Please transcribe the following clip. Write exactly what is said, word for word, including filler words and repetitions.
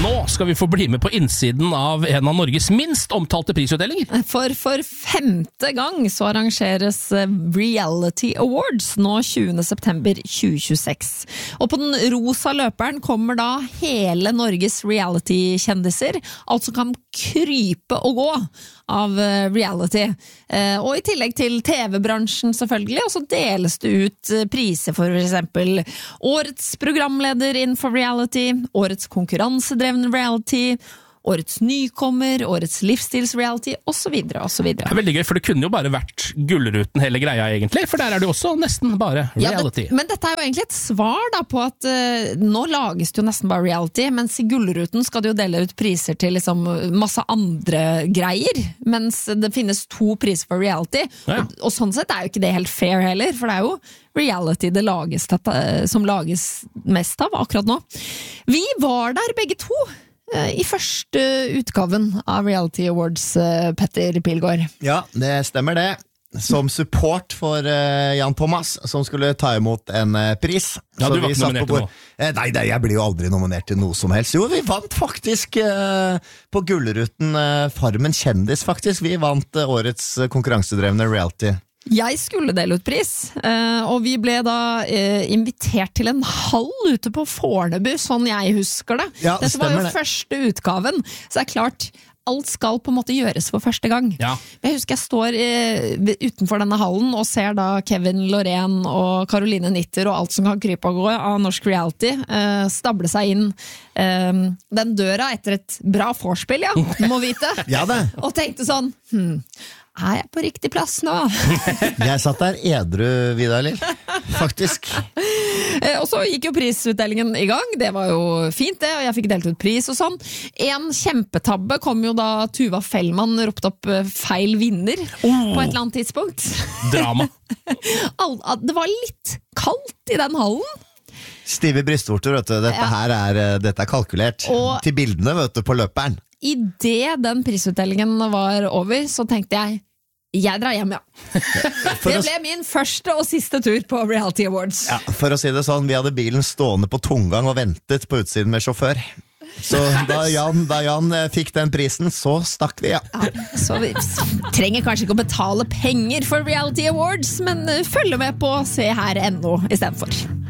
Nå skal vi få bli med på innsiden av en av Norges minst omtalte prisutdelinger. For for femte gang så arrangeres Reality Awards nå tjuende september tjue tjueseks. Og på den rosa løperen kommer da hele Norges reality-kjendiser, alt som kan krype og gå av reality. Og i tillegg til T V-bransjen selvfølgelig, og så deles det ut priser for eksempel årets programleder innenfor reality, årets konkurransedrevne reality, årets nykommer, årets livsstils-reality, og så videre, og så videre. Det er veldig gøy, for det kunne jo bare vært Gullruten hele greia egentlig, for der er det jo også nesten bare reality. Ja, det, men dette er jo egentlig et svar da på at uh, nå lages det jo nesten bare reality, mens i Gullruten skal det jo dele ut priser til liksom masse andre greier, mens det finnes to priser for reality, ja. og, og sånn sett er jo ikke det helt fair heller, for det er jo reality det lages, som lages mest av akkurat nå. Vi var der begge to, i første utgaven av Reality Awards, Petter Pilgaard. Ja, det stemmer det. Som support for uh, Jan Thomas, som skulle ta imot en uh, pris. Ja, så du var ikke nominert til noe? Eh, nei, nei, jeg blir jo aldri nominert til noe som helst. Jo, vi vant faktisk uh, på Gullruten uh, Farmen kjendis, faktisk. Vi vant uh, årets uh, konkurransedrevne reality. Jeg skulle dele ut pris, og vi ble da invitert til en hall ute på Fornebu, sånn jeg husker det. Ja, Dette var jo det. første utgaven, så det er klart, alt skal på en måte gjøres for første gang. Ja. Jeg husker jeg står eh, utenfor denne hallen og ser da Kevin Loreen og Caroline Nitter og alt som kan krype og gå av norsk reality eh, stable seg inn eh, den døra etter et bra vorspiel, ja, må vite. Ja, det. Og tenkte sånn, hm, er jeg på riktig plass nå? Jeg satt der edru, Vidar Lill. Faktisk. Eh, og så gikk jo prisutdelingen i gang. Det var jo fint det, og jeg fikk delt ut pris og sånn. En kjempetabbe kom jo da Tuva Fellmann ropte opp feil vinner oh. på et eller annet tidspunkt. Drama. Det var litt kaldt i den hallen. Stive brystvorter, vet du. Dette Ja. her er, dette er kalkulert. Og- til bildene, vet du, på løperen. I det den prisutdelingen var over, så tenkte jeg jeg drar hjem, ja. Det ble min første og siste tur på Reality Awards. Ja, for å si det sånn, vi hadde bilen stående på tomgang og ventet på utsiden med sjåfør. Så da Jan, da Jan fikk den prisen, så stakk vi, ja. Ja, så vi trenger kanskje ikke å betale penger for Reality Awards, men følge med på se her ennå i stedet for.